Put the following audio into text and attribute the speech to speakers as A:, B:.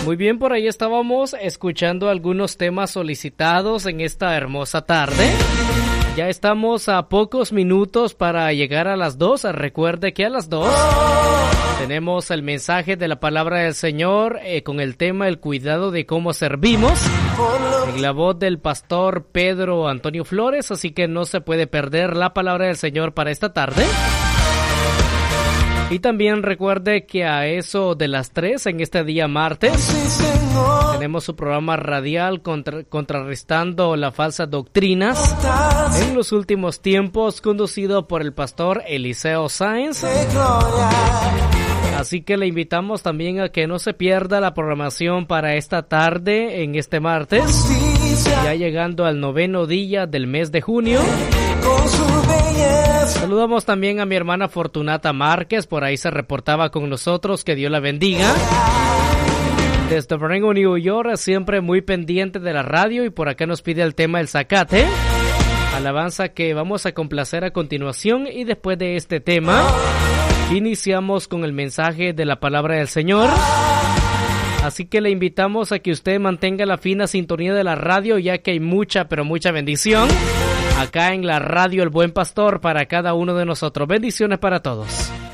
A: Muy bien, por ahí estábamos escuchando algunos temas solicitados en esta hermosa tarde. Ya estamos a pocos minutos para llegar a las 2. Recuerde que a las 2 tenemos el mensaje de la palabra del Señor con el tema el cuidado de cómo servimos, en la voz del pastor Pedro Antonio Flores, así que no se puede perder la palabra del Señor para esta tarde. Y también recuerde que a eso de las 3 en este día martes tenemos su programa radial contrarrestando las falsas doctrinas en los últimos tiempos, conducido por el pastor Eliseo Sáenz. Así que le invitamos también a que no se pierda la programación para esta tarde en este martes, ya llegando al 9º día del mes de junio. Saludamos también a mi hermana Fortunata Márquez, por ahí se reportaba con nosotros, que Dios la bendiga. Desde Durango, New York, siempre muy pendiente de la radio, y por acá nos pide el tema El Zacate, alabanza que vamos a complacer a continuación. Y después de este tema iniciamos con el mensaje de la palabra del Señor. Así que le invitamos a que usted mantenga la fina sintonía de la radio, ya que hay mucha, pero mucha bendición acá en la radio El Buen Pastor para cada uno de nosotros. Bendiciones para todos.